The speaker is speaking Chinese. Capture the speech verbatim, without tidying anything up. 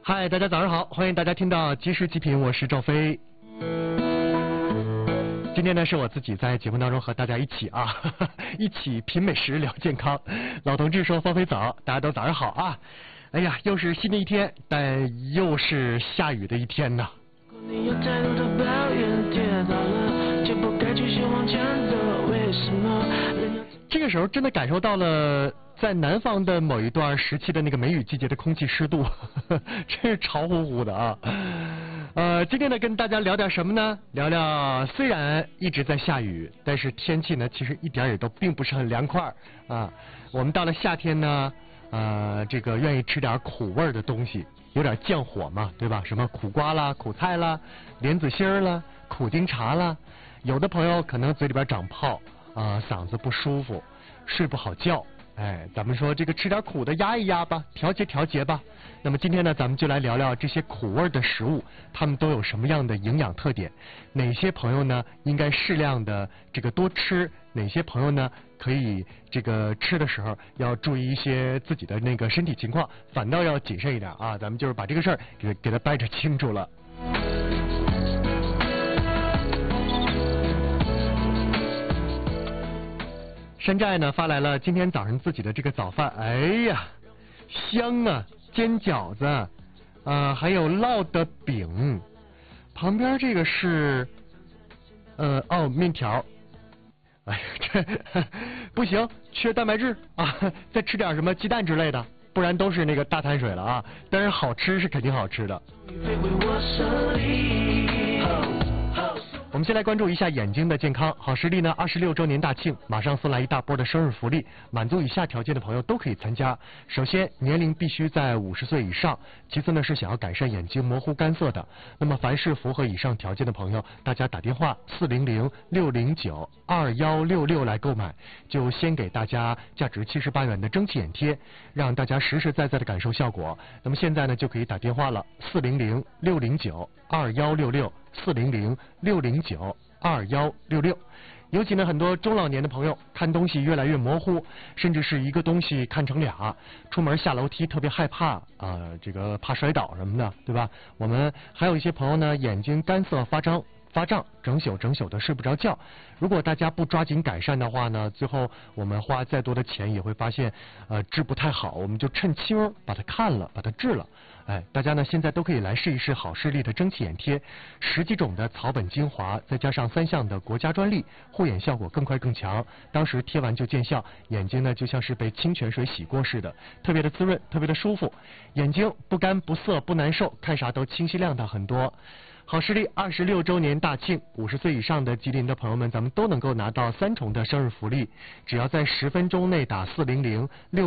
嗨，大家早上好，欢迎大家听到即时极品，我是赵飞。今天呢是我自己在节目当中和大家一起啊，呵呵一起品美食聊健康。老同志说放飞早，大家都早上好啊！哎呀，又是新的一天，但又是下雨的一天呐。 你又再度的抱怨跌倒了，就不该继续往前走，为什么？ 这个时候真的感受到了在南方的某一段时期的那个梅雨季节的空气湿度，呵呵真是潮乎乎的啊。呃，今天呢跟大家聊点什么呢？聊聊虽然一直在下雨，但是天气呢其实一点也都并不是很凉快啊。我们到了夏天呢，呃，这个愿意吃点苦味的东西，有点降火嘛，对吧？什么苦瓜啦、苦菜啦、莲子心儿啦、苦丁茶啦，有的朋友可能嘴里边长泡啊、呃，嗓子不舒服，睡不好觉。哎，咱们说这个吃点苦的压一压吧，调节调节吧。那么今天呢，咱们就来聊聊这些苦味的食物，它们都有什么样的营养特点？哪些朋友呢应该适量的这个多吃？哪些朋友呢可以这个吃的时候要注意一些自己的那个身体情况，反倒要谨慎一点啊？咱们就是把这个事儿给给它掰扯清楚了。山寨呢发来了今天早上自己的这个早饭，哎呀，香啊！煎饺子，啊、呃，还有烙的饼，旁边这个是，呃，哦，面条。哎呀，这不行，缺蛋白质啊，再吃点什么鸡蛋之类的，不然都是那个大碳水了啊。但是好吃是肯定好吃的。我们先来关注一下眼睛的健康。好视力呢二十六周年大庆，马上送来一大波的生日福利，满足以下条件的朋友都可以参加。首先年龄必须在五十岁以上，其次呢是想要改善眼睛模糊干涩的。那么凡是符合以上条件的朋友，大家打电话四零零六零九二幺六六来购买，就先给大家价值七十八元的蒸汽眼贴，让大家实实在在的感受效果。那么现在呢就可以打电话了，四零零六零九二幺六六。四零零六零九二幺六六，尤其呢，很多中老年的朋友看东西越来越模糊，甚至是一个东西看成俩，出门下楼梯特别害怕啊、呃，这个怕摔倒什么的，对吧？我们还有一些朋友呢，眼睛干涩发张。发胀，整宿整宿的睡不着觉。如果大家不抓紧改善的话呢，最后我们花再多的钱也会发现，呃，治不太好。我们就趁轻把它看了，把它治了。哎，大家呢现在都可以来试一试好视力的蒸汽眼贴，十几种的草本精华，再加上三项的国家专利，护眼效果更快更强。当时贴完就见效，眼睛呢就像是被清泉水洗过似的，特别的滋润，特别的舒服，眼睛不干不涩不难受，看啥都清晰亮堂很多。好视力二十六周年大庆，五十岁以上的吉林的朋友们，咱们都能够拿到三重的生日福利，只要在十分钟内打四零零六。